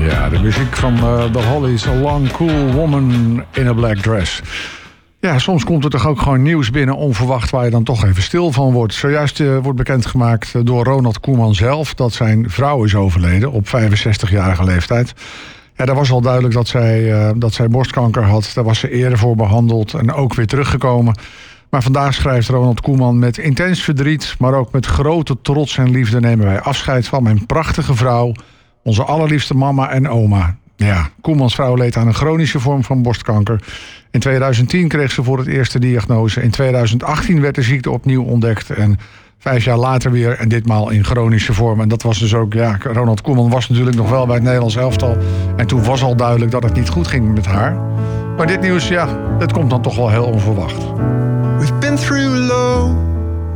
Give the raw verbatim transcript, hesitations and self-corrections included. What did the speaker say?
Ja, de muziek van uh, The Hollies, A Long Cool Woman in a Black Dress. Ja, soms komt er toch ook gewoon nieuws binnen, onverwacht, waar je dan toch even stil van wordt. Zojuist uh, wordt bekendgemaakt door Ronald Koeman zelf dat zijn vrouw is overleden op vijfenzestigjarige leeftijd. Ja, daar was al duidelijk dat zij, uh, dat zij borstkanker had. Daar was ze eerder voor behandeld en ook weer teruggekomen. Maar vandaag schrijft Ronald Koeman: met intens verdriet, maar ook met grote trots en liefde nemen wij afscheid van mijn prachtige vrouw, onze allerliefste mama en oma. Ja, Koemans vrouw leed aan een chronische vorm van borstkanker. In tweeduizend tien kreeg ze voor het eerst de diagnose. In tweeduizend achttien werd de ziekte opnieuw ontdekt. En vijf jaar later weer, en ditmaal in chronische vorm. En dat was dus ook, ja, Ronald Koeman was natuurlijk nog wel bij het Nederlands elftal. En toen was al duidelijk dat het niet goed ging met haar. Maar dit nieuws, ja, dat komt dan toch wel heel onverwacht. We've been through low